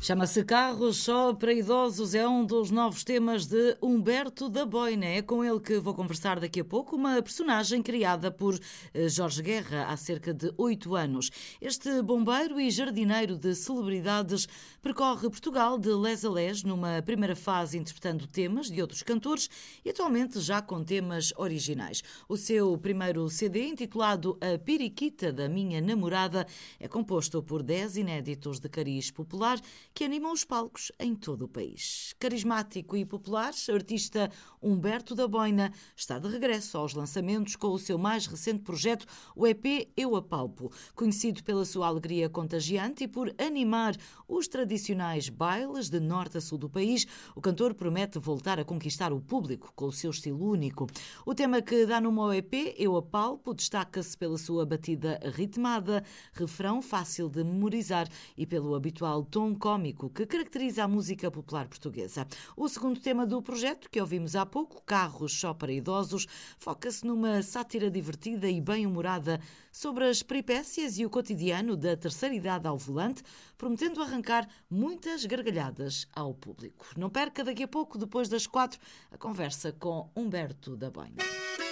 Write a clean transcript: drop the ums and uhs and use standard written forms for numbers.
Chama-se Carros só para idosos, é um dos novos temas de Humberto da Boina. É com ele que vou conversar daqui a pouco, uma personagem criada por Jorge Guerra há cerca de 8 anos. Este bombeiro e jardineiro de celebridades percorre Portugal de les a les, numa primeira fase interpretando temas de outros cantores e atualmente já com temas originais. O seu primeiro CD, intitulado A Periquita da Minha Namorada, é composto por 10 inéditos de cariz popular que animam os palcos em todo o país. Carismático e popular, o artista Humberto da Boina está de regresso aos lançamentos com o seu mais recente projeto, o EP Eu Apalpo. Conhecido pela sua alegria contagiante e por animar os tradicionais bailes de norte a sul do país, o cantor promete voltar a conquistar o público com o seu estilo único. O tema que dá nome ao EP, Eu Apalpo, destaca-se pela sua batida ritmada, refrão fácil de memorizar e pelo habitual tom cómico que caracteriza a música popular portuguesa. O segundo tema do projeto, que ouvimos há pouco, Carros só para idosos, foca-se numa sátira divertida e bem-humorada sobre as peripécias e o cotidiano da terceira idade ao volante, prometendo arrancar muitas gargalhadas ao público. Não perca daqui a pouco, depois das 4, a conversa com Humberto da Boina.